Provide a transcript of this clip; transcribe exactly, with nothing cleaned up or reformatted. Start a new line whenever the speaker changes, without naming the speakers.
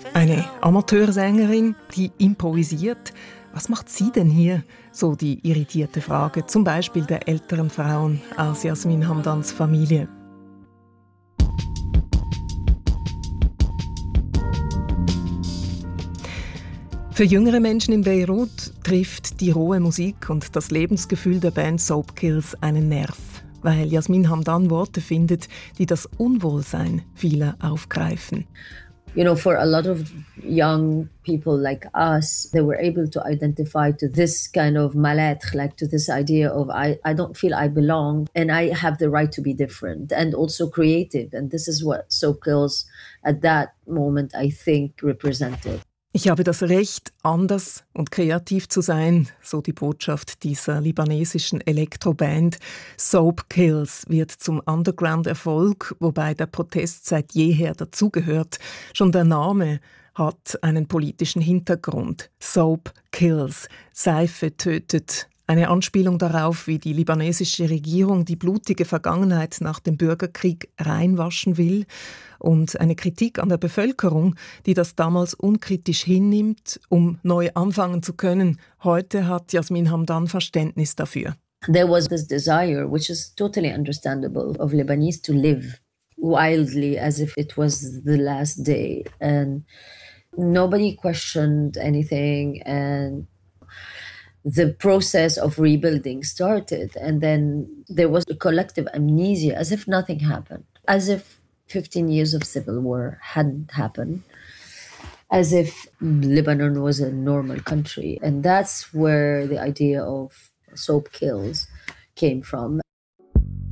Eine Amateursängerin, die improvisiert. Was macht sie denn hier? So die irritierte Frage, zum Beispiel der älteren Frauen aus Jasmin Hamdans Familie. Für jüngere Menschen in Beirut trifft die rohe Musik und das Lebensgefühl der Band Soapkills einen Nerv, weil Jasmin Hamdan Worte findet, die das Unwohlsein vieler aufgreifen.
You know, for a lot of young people like us, they were able to identify to this kind of maletr, like to this idea of I, I don't feel I belong and I have the right to be different and also creative. And this is what Soapkills at that moment, I think, represented.
Ich habe das Recht, anders und kreativ zu sein, so die Botschaft dieser libanesischen Elektroband. Soapkills wird zum Underground-Erfolg, wobei der Protest seit jeher dazugehört. Schon der Name hat einen politischen Hintergrund. Soapkills, Seife tötet. Eine Anspielung darauf, wie die libanesische Regierung die blutige Vergangenheit nach dem Bürgerkrieg reinwaschen will, und eine Kritik an der Bevölkerung, die das damals unkritisch hinnimmt, um neu anfangen zu können. Heute hat Jasmin Hamdan Verständnis dafür.
There was this desire, which is totally understandable, of Lebanese to live wildly as if it was the last day. And nobody questioned anything, and the process of rebuilding started. And then there was a collective amnesia, as if nothing happened, as if fifteen years of civil war hadn't happened, as if Lebanon was a normal country. And that's where the idea of Soapkills came from.